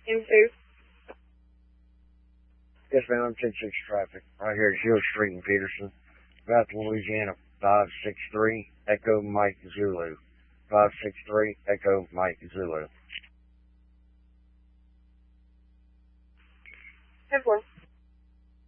M2. Yes, ma'am, I'm 10-6 traffic. Right here at Hill Street in Peterson. About Louisiana 563, Echo Mike Zulu. 563, Echo Mike Zulu.